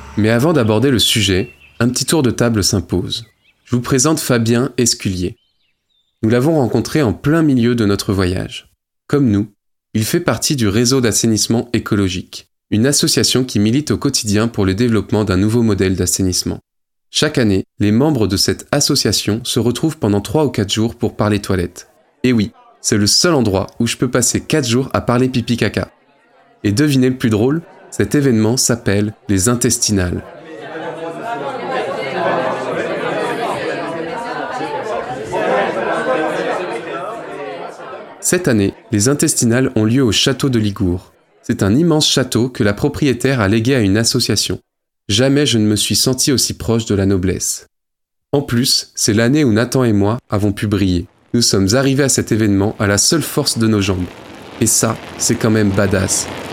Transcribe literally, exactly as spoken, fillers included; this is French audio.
Mais avant d'aborder le sujet, un petit tour de table s'impose. Je vous présente Fabien Esculier. Nous l'avons rencontré en plein milieu de notre voyage. Comme nous, il fait partie du réseau d'assainissement écologique, une association qui milite au quotidien pour le développement d'un nouveau modèle d'assainissement. Chaque année, les membres de cette association se retrouvent pendant trois ou quatre jours pour parler toilettes. Et oui, c'est le seul endroit où je peux passer quatre jours à parler pipi caca. Et devinez le plus drôle, cet événement s'appelle les intestinales. Cette année, les intestinales ont lieu au château de Ligourd. C'est un immense château que la propriétaire a légué à une association. Jamais je ne me suis senti aussi proche de la noblesse. En plus, c'est l'année où Nathan et moi avons pu briller. Nous sommes arrivés à cet événement à la seule force de nos jambes. Et ça, c'est quand même badass.